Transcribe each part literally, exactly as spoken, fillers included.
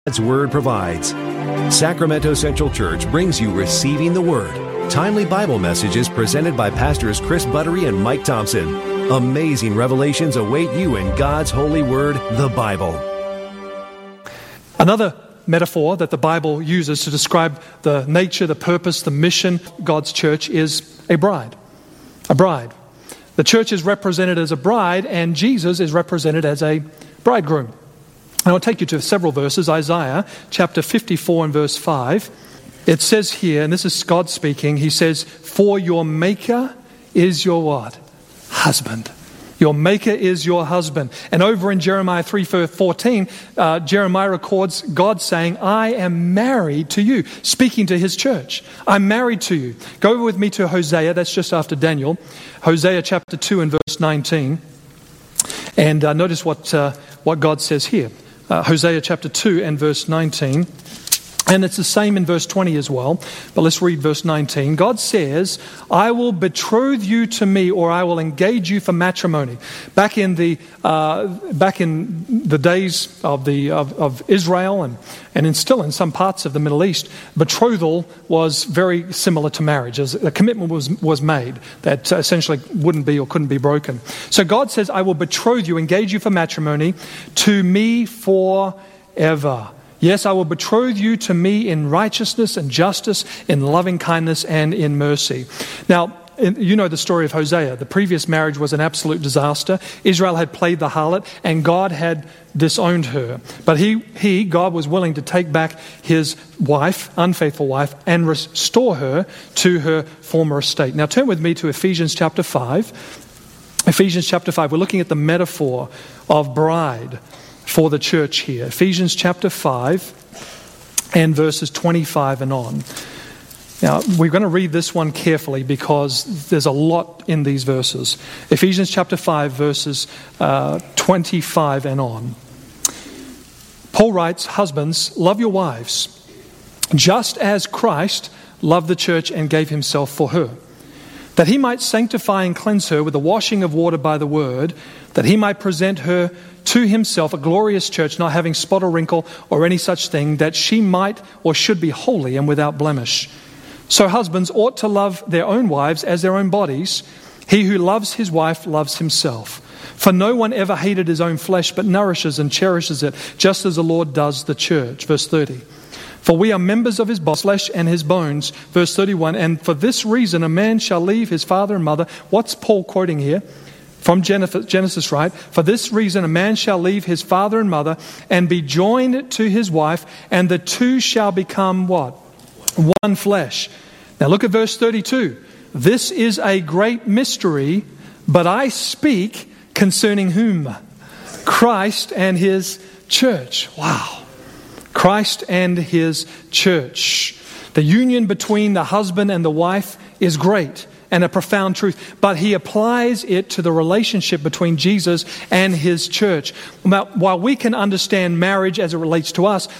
God's Word provides. Sacramento Central Church brings you Receiving the Word, timely Bible messages presented by Pastors Chris Buttery and Mike Thompson. Amazing revelations await you in God's holy word, the Bible. Another metaphor that the Bible uses to describe the nature, the purpose, the mission of God's church is a bride. A bride. The church is represented as a bride, and Jesus is represented as a bridegroom. And I'll take you to several verses. Isaiah chapter fifty-four and verse five. It says here, and this is God speaking, he says, "For your maker is your what? Husband." Your maker is your husband. And over in Jeremiah three fourteen, uh, Jeremiah records God saying, "I am married to you," speaking to his church. I'm married to you. Go with me to Hosea, that's just after Daniel. Hosea chapter two and verse nineteen. And uh, notice what, uh, what God says here. Uh, Hosea chapter two and verse nineteen. And it's the same in verse twenty as well. But let's read verse nineteen. God says, "I will betroth you to me, or I will engage you for matrimony." Back in the uh, back in the days of the of, of Israel, and and in still in some parts of the Middle East, betrothal was very similar to marriage. As a commitment was was made that essentially wouldn't be or couldn't be broken. So God says, "I will betroth you, engage you for matrimony, to me forever. Yes, I will betroth you to me in righteousness and justice, in loving kindness and in mercy." Now, you know the story of Hosea. The previous marriage was an absolute disaster. Israel had played the harlot, and God had disowned her. But he, he, God, was willing to take back his wife, unfaithful wife, and restore her to her former estate. Now, turn with me to Ephesians chapter five. Ephesians chapter five. We're looking at the metaphor of bride for the church here. Ephesians chapter five and verses twenty-five and on. Now, we're going to read this one carefully because there's a lot in these verses. Ephesians chapter five, verses uh, twenty-five and on. Paul writes, "Husbands, love your wives, just as Christ loved the church and gave himself for her, that he might sanctify and cleanse her with the washing of water by the word, that he might present her to himself a glorious church, not having spot or wrinkle or any such thing, that she might or should be holy and without blemish. So husbands ought to love their own wives as their own bodies. He who loves his wife loves himself. For no one ever hated his own flesh, but nourishes and cherishes it, just as the Lord does the church." Verse thirty. "For we are members of his body, flesh and his bones." Verse thirty-one. "And for this reason a man shall leave his father and mother." What's Paul quoting here? From Genesis, right? "For this reason a man shall leave his father and mother and be joined to his wife, and the two shall become" what? "One flesh." Now look at verse thirty-two. "This is a great mystery, but I speak concerning" whom? "Christ and his church." Wow. Christ and his church. The union between the husband and the wife is great and a profound truth, but he applies it to the relationship between Jesus and his church. Now, while we can understand marriage as it relates to us,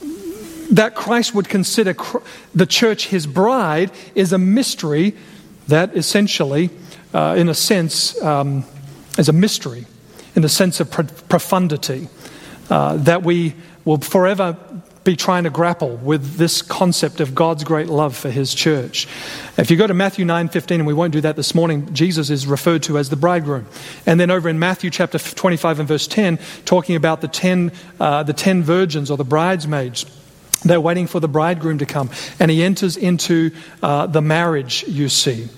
that Christ would consider the church his bride is a mystery that essentially, uh, in a sense, um, is a mystery in the sense of pro- profundity, uh, that we will forever be trying to grapple with this concept of God's great love for his church. If you go to Matthew nine fifteen, and we won't do that this morning, Jesus is referred to as the bridegroom. And then over in Matthew chapter twenty-five and verse ten, talking about the ten, uh, the ten virgins or the bridesmaids. They're waiting for the bridegroom to come. And he enters into uh, the marriage, you see.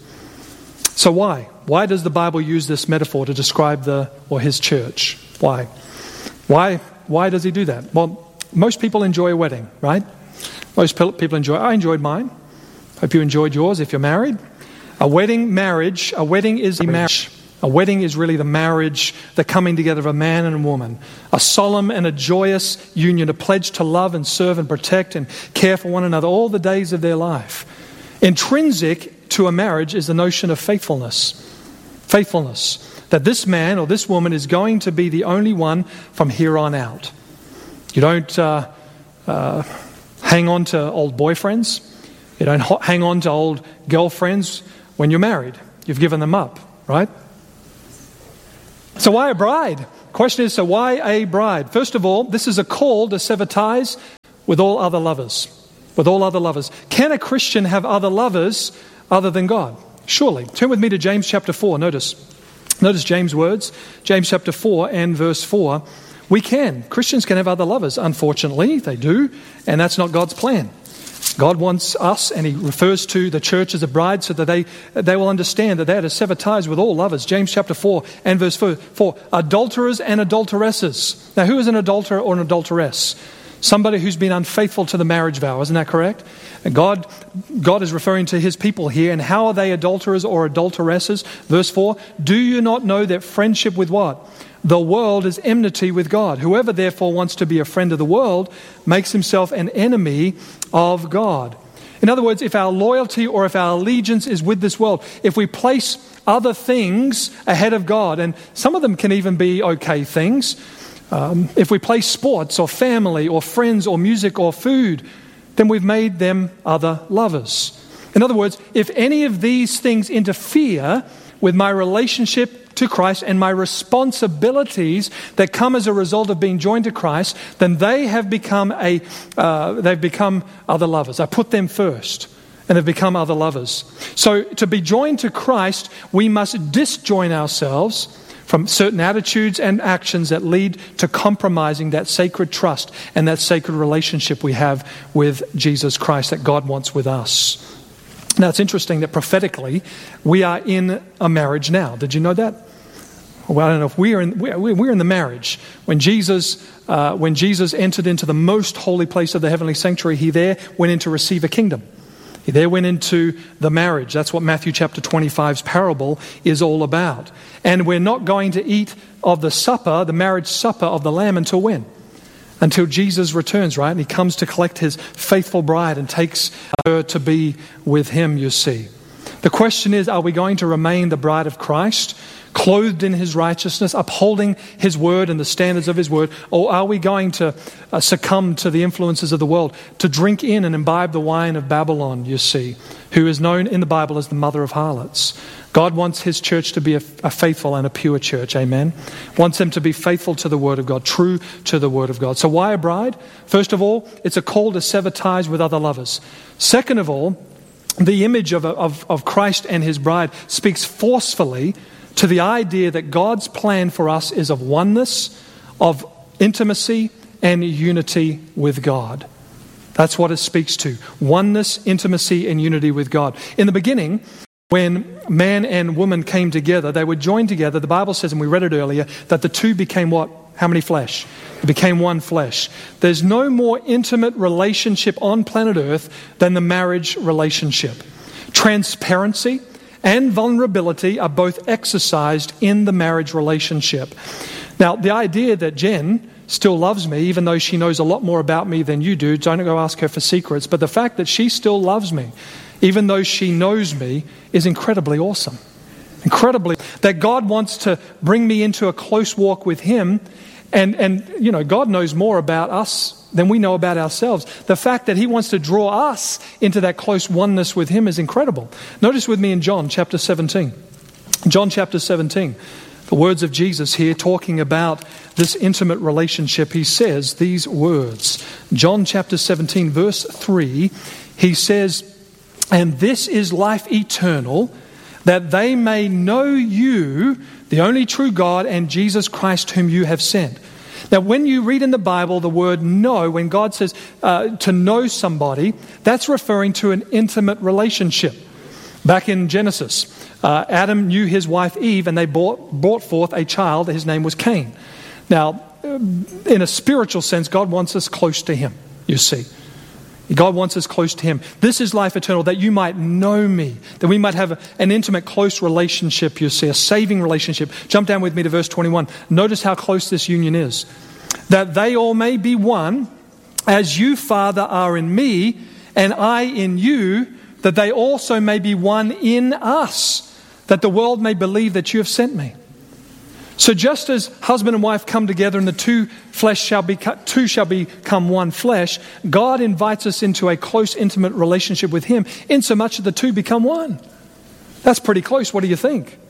So why? Why does the Bible use this metaphor to describe the or his church? Why? Why, why does he do that? Well, most people enjoy a wedding, right? Most people enjoy. I enjoyed mine. Hope you enjoyed yours if you're married. A wedding, marriage, a wedding is a marriage. A wedding is really the marriage, the coming together of a man and a woman. A solemn and a joyous union, a pledge to love and serve and protect and care for one another all the days of their life. Intrinsic to a marriage is the notion of faithfulness. Faithfulness. That this man or this woman is going to be the only one from here on out. You don't uh, uh, hang on to old boyfriends. You don't ho- hang on to old girlfriends when you're married. You've given them up, right? So why a bride? Question is, so why a bride? First of all, this is a call to sever ties with all other lovers. With all other lovers. Can a Christian have other lovers other than God? Surely. Turn with me to James chapter four. Notice. Notice James' words. James chapter four and verse four. We can. Christians can have other lovers. Unfortunately, they do. And that's not God's plan. God wants us, and he refers to the church as a bride so that they, they will understand that they are to sever ties with all lovers. James chapter four and verse four. Adulterers and adulteresses. Now, who is an adulterer or an adulteress? Somebody who's been unfaithful to the marriage vow. Isn't that correct? And God, God is referring to his people here. And how are they adulterers or adulteresses? Verse four. Do you not know that friendship with what? The world is enmity with God. Whoever therefore wants to be a friend of the world makes himself an enemy of God. In other words, if our loyalty or if our allegiance is with this world, if we place other things ahead of God, and some of them can even be okay things, um, if we place sports or family or friends or music or food, then we've made them other lovers. In other words, if any of these things interfere with my relationship to Christ and my responsibilities that come as a result of being joined to Christ, then they have become a uh, they've become other lovers. I put them first, and they've become other lovers. So to be joined to Christ, we must disjoin ourselves from certain attitudes and actions that lead to compromising that sacred trust and that sacred relationship we have with Jesus Christ that God wants with us. Now, it's interesting that prophetically, we are in a marriage now. Did you know that? Well, I don't know if we are in, we're in the marriage. When Jesus, uh, when Jesus entered into the most holy place of the heavenly sanctuary, he there went in to receive a kingdom. He there went into the marriage. That's what Matthew chapter twenty-five's parable is all about. And we're not going to eat of the supper, the marriage supper of the Lamb until when? Until Jesus returns, right? And he comes to collect his faithful bride and takes her to be with him, you see. The question is, are we going to remain the bride of Christ, clothed in his righteousness, upholding his word and the standards of his word, or are we going to uh, succumb to the influences of the world, to drink in and imbibe the wine of Babylon, you see, who is known in the Bible as the mother of harlots? God wants his church to be a, a faithful and a pure church, amen? Wants them to be faithful to the word of God, true to the word of God. So why a bride? First of all, it's a call to sever ties with other lovers. Second of all, the image of, of, of Christ and his bride speaks forcefully to the idea that God's plan for us is of oneness, of intimacy, and unity with God. That's what it speaks to. Oneness, intimacy, and unity with God. In the beginning, when man and woman came together, they were joined together. The Bible says, and we read it earlier, that the two became what? How many flesh? It became one flesh. There's no more intimate relationship on planet Earth than the marriage relationship. Transparency and vulnerability are both exercised in the marriage relationship. Now, the idea that Jen still loves me, even though she knows a lot more about me than you do, don't go ask her for secrets, but the fact that she still loves me, even though she knows me, is incredibly awesome. Incredibly. That God wants to bring me into a close walk with him, and, and you know, God knows more about us than we know about ourselves. The fact that he wants to draw us into that close oneness with him is incredible. Notice with me in John chapter seventeen. John chapter seventeen. The words of Jesus here talking about this intimate relationship. He says these words. John chapter seventeen verse three. He says, "And this is life eternal, that they may know you, the only true God, and Jesus Christ whom you have sent." Now, when you read in the Bible the word know, when God says uh, to know somebody, that's referring to an intimate relationship. Back in Genesis, uh, Adam knew his wife Eve, and they brought, brought forth a child. His name was Cain. Now, in a spiritual sense, God wants us close to him, you see. God wants us close to him. This is life eternal, that you might know me, that we might have a, an intimate, close relationship, you see, a saving relationship. Jump down with me to verse twenty-one. Notice how close this union is. That they all may be one, as you, Father, are in me, and I in you, that they also may be one in us, that the world may believe that you have sent me. So just as husband and wife come together and the two flesh shall be two shall become one flesh, God invites us into a close, intimate relationship with him, insomuch that the two become one. That's pretty close. What do you think?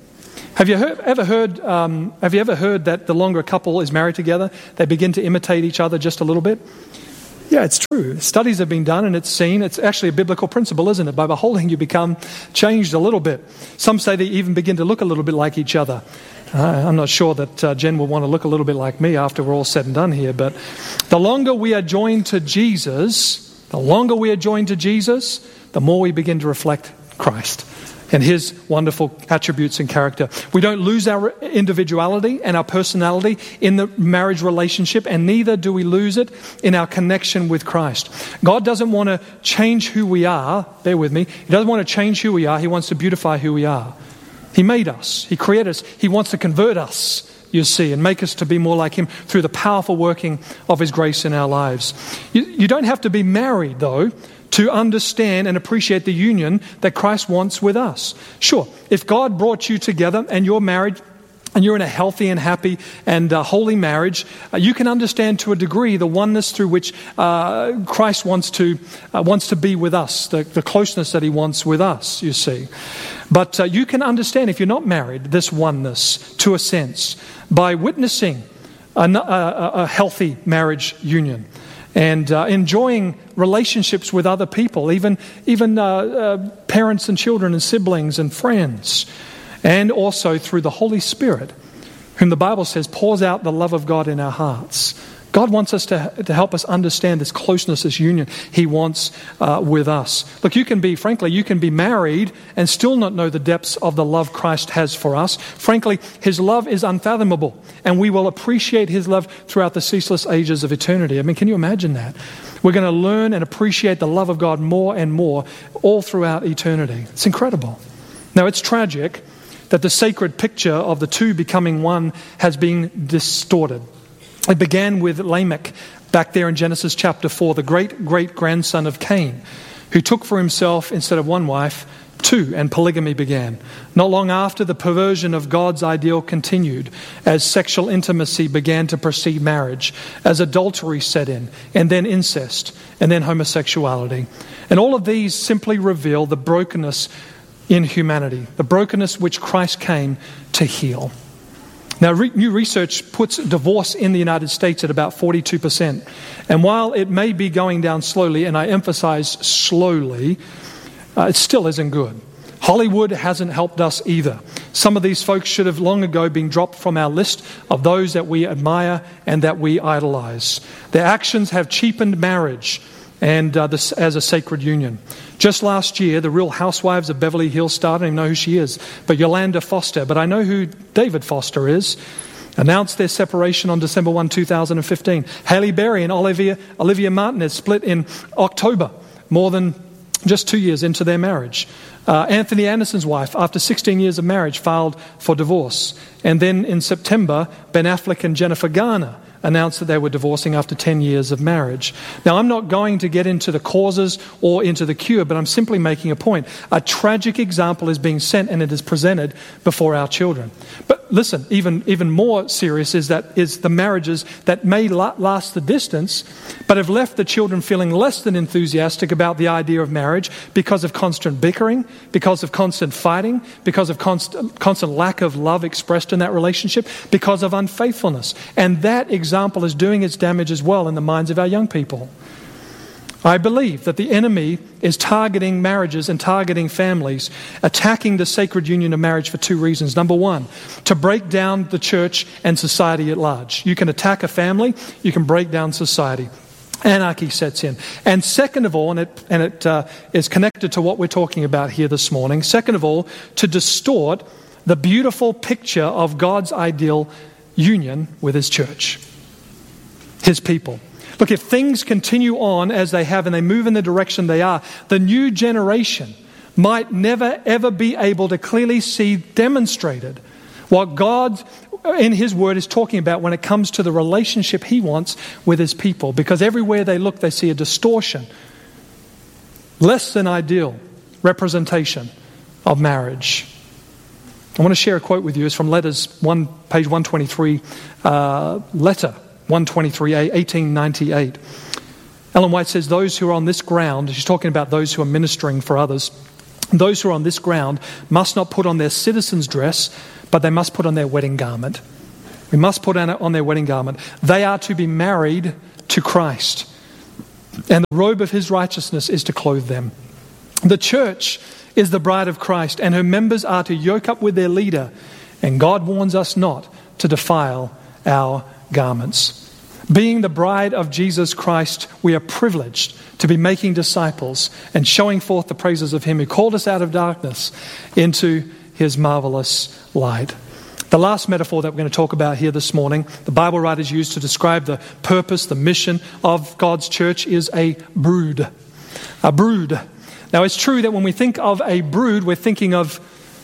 Have you heard, ever heard? Um, have you ever heard that the longer a couple is married together, they begin to imitate each other just a little bit? Yeah, it's true. Studies have been done, and it's seen. It's actually a biblical principle, isn't it? By beholding, you become changed a little bit. Some say they even begin to look a little bit like each other. Uh, I'm not sure that uh, Jen will want to look a little bit like me after we're all said and done here. But the longer we are joined to Jesus, the longer we are joined to Jesus, the more we begin to reflect Christ and his wonderful attributes and character. We don't lose our individuality and our personality in the marriage relationship, and neither do we lose it in our connection with Christ. God doesn't want to change who we are. Bear with me. He doesn't want to change who we are. He wants to beautify who we are. He made us. He created us. He wants to convert us, you see, and make us to be more like him through the powerful working of his grace in our lives. You, you don't have to be married, though, to understand and appreciate the union that Christ wants with us. Sure, if God brought you together and you're married and you're in a healthy and happy and uh, holy marriage, uh, you can understand to a degree the oneness through which uh, Christ wants to uh, wants to be with us, the, the closeness that he wants with us, you see. But uh, you can understand, if you're not married, this oneness to a sense by witnessing a, a, a healthy marriage union. And uh, enjoying relationships with other people, even even uh, uh, parents and children and siblings and friends. And also through the Holy Spirit, whom the Bible says pours out the love of God in our hearts. God wants us to, to help us understand this closeness, this union he wants uh, with us. Look, you can be, frankly, you can be married and still not know the depths of the love Christ has for us. Frankly, his love is unfathomable, and we will appreciate his love throughout the ceaseless ages of eternity. I mean, can you imagine that? We're going to learn and appreciate the love of God more and more all throughout eternity. It's incredible. Now, it's tragic that the sacred picture of the two becoming one has been distorted. It began with Lamech back there in Genesis chapter four, the great-great-grandson of Cain, who took for himself, instead of one wife, two, and polygamy began. Not long after, the perversion of God's ideal continued as sexual intimacy began to precede marriage, as adultery set in, and then incest, and then homosexuality. And all of these simply reveal the brokenness in humanity, the brokenness which Christ came to heal. Now, re- new research puts divorce in the United States at about forty-two percent. And while it may be going down slowly, and I emphasize slowly, uh, it still isn't good. Hollywood hasn't helped us either. Some of these folks should have long ago been dropped from our list of those that we admire and that we idolize. Their actions have cheapened marriage and uh, this as a sacred union. Just last year, the Real Housewives of Beverly Hills star, I don't even know who she is, but Yolanda Foster, but I know who David Foster is, announced their separation on December first, two thousand fifteen. Halle Berry and Olivia, Olivia Martinez split in October, more than just two years into their marriage. Uh, Anthony Anderson's wife, after sixteen years of marriage, filed for divorce. And then in September, Ben Affleck and Jennifer Garner announced that they were divorcing after ten years of marriage. Now, I'm not going to get into the causes or into the cure, but I'm simply making a point. A tragic example is being sent, and it is presented before our children. But listen, even, even more serious is that is the marriages that may la- last the distance, but have left the children feeling less than enthusiastic about the idea of marriage because of constant bickering, because of constant fighting, because of constant, constant lack of love expressed in that relationship, because of unfaithfulness. And that example example is doing its damage as well in the minds of our young people. I believe that the enemy is targeting marriages and targeting families, attacking the sacred union of marriage for two reasons. Number one, to break down the church and society at large. You can attack a family, you can break down society. Anarchy sets in. And second of all, and it, and it uh, is connected to what we're talking about here this morning, second of all, to distort the beautiful picture of God's ideal union with his church. His people. Look, if things continue on as they have and they move in the direction they are, the new generation might never ever be able to clearly see demonstrated what God in his word is talking about when it comes to the relationship he wants with his people. Because everywhere they look, they see a distortion, less than ideal representation of marriage. I want to share a quote with you. It's from Letters, one, page one twenty-three, uh, letter one twenty-three A, eighteen ninety-eight. Ellen White says, those who are on this ground, she's talking about those who are ministering for others, Those who are on this ground must not put on their citizen's dress, but they must put on their wedding garment. We must put on, on their wedding garment. They are to be married to Christ, and the robe of his righteousness is to clothe them. The church is the bride of Christ, and her members are to yoke up with their leader, and God warns us not to defile our garments. Being the bride of Jesus Christ, we are privileged to be making disciples and showing forth the praises of him who called us out of darkness into his marvelous light. The last metaphor that we're going to talk about here this morning, the Bible writers use to describe the purpose, the mission of God's church, is a brood. A brood. Now, it's true that when we think of a brood, we're thinking of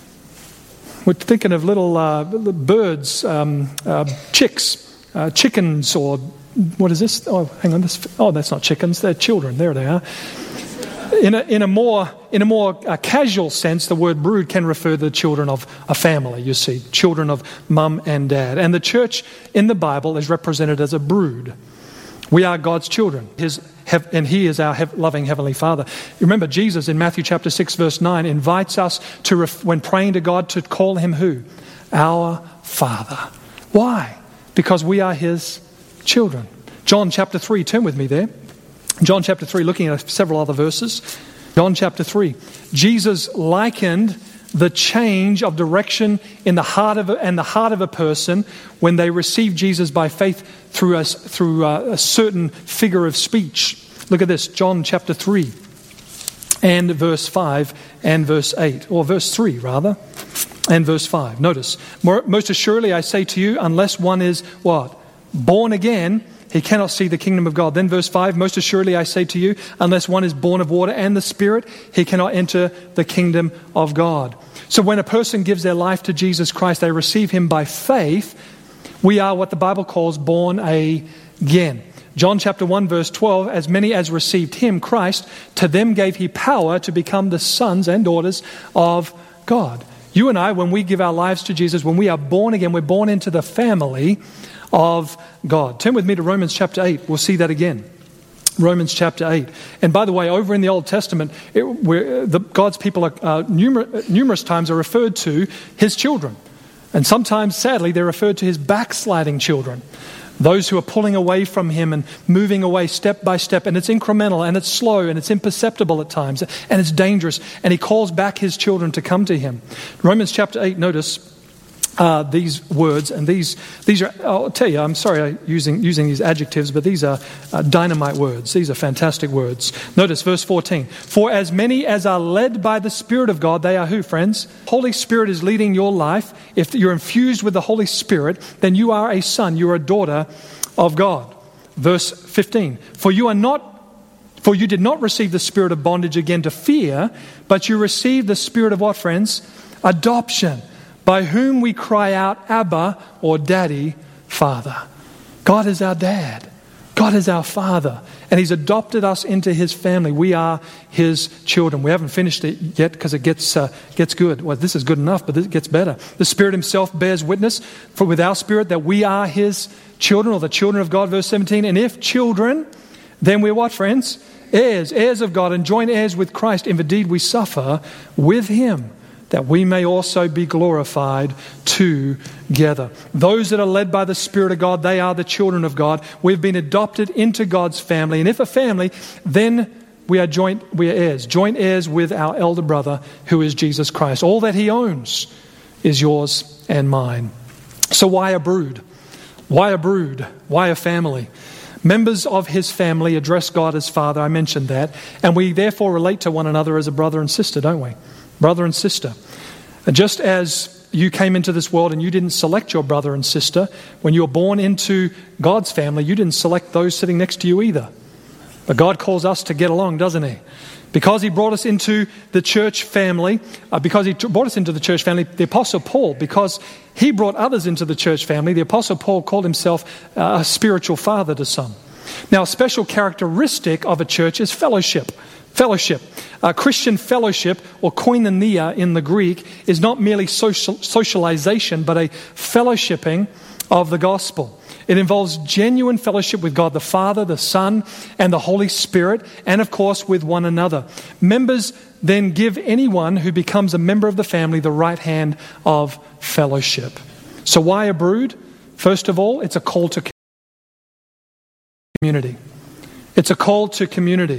we're thinking of little uh, birds, um, uh, chicks, uh, chickens, or what is this? Oh, hang on. This, oh, that's not chickens. They're children. There they are. In a, in a more, in a more uh, casual sense, the word brood can refer to the children of a family, you see, children of mum and dad. And the church in the Bible is represented as a brood. We are God's children, His, and he is our loving Heavenly Father. Remember, Jesus in Matthew chapter six, verse nine, invites us to, ref, when praying to God, to call him who? Our Father. Why? Because we are his children. John chapter three, turn with me there. John chapter three, looking at several other verses. John chapter three. Jesus likened the change of direction in the heart of a, and the heart of a person when they receive Jesus by faith through a, through a, a certain figure of speech. Look at this, John chapter three and verse five and verse eight, or verse three rather, and verse five. Notice, most assuredly I say to you, unless one is what? Born again, he cannot see the kingdom of God. Then verse five, most assuredly I say to you, unless one is born of water and the Spirit, he cannot enter the kingdom of God. So when a person gives their life to Jesus Christ, they receive him by faith. We are what the Bible calls born again. John chapter one verse twelve, as many as received him, Christ, to them gave he power to become the sons and daughters of God. You and I, when we give our lives to Jesus, when we are born again, we're born into the family of God. Turn with me to Romans chapter eight. We'll see that again. Romans chapter eight. And by the way, over in the Old Testament, it, where the, God's people are uh, numerous, numerous times are referred to his children. And sometimes, sadly, they're referred to his backsliding children. Those who are pulling away from him and moving away step by step. And it's incremental and it's slow and it's imperceptible at times. And it's dangerous. And he calls back his children to come to him. Romans chapter eight, notice uh, these words. And these these are, I'll tell you, I'm sorry I'm using, using these adjectives, but these are uh, dynamite words. These are fantastic words. Notice verse fourteen. For as many as are led by the Spirit of God, they are who, friends? Holy Spirit is leading your life. If you're infused with the Holy Spirit, then you are a son, you're a daughter of God. Verse fifteen. For you are not For you did not receive the spirit of bondage again to fear, but you received the spirit of what, friends? Adoption, by whom we cry out, Abba, or Daddy, Father. God is our dad. God is our Father. And he's adopted us into his family. We are his children. We haven't finished it yet because it gets uh, gets good. Well, this is good enough, but this gets better. The Spirit himself bears witness for with our spirit that we are his children, or the children of God, verse seventeen. And if children, then we're what, friends? Heirs, heirs of God, and joint heirs with Christ. If indeed we suffer with him, that we may also be glorified together. Those that are led by the Spirit of God, they are the children of God. We've been adopted into God's family. And if a family, then we are joint, we are heirs, joint heirs with our elder brother, who is Jesus Christ. All that he owns is yours and mine. So why a brood? Why a brood? Why a family? Members of his family address God as Father. I mentioned that. And we therefore relate to one another as a brother and sister, don't we? Brother and sister. And just as you came into this world and you didn't select your brother and sister, when you were born into God's family, you didn't select those sitting next to you either. But God calls us to get along, doesn't he? Because he brought us into the church family, uh, because he t- brought us into the church family, the Apostle Paul, because he brought others into the church family, the Apostle Paul called himself uh, a spiritual father to some. Now, a special characteristic of a church is fellowship. Fellowship. Uh, Christian fellowship, or koinonia in the Greek, is not merely social, socialization, but a fellowshipping of the gospel. It involves genuine fellowship with God the Father, the Son, and the Holy Spirit, and of course with one another. Members then give anyone who becomes a member of the family the right hand of fellowship. So why a brood? First of all, it's a call to community. It's a call to community.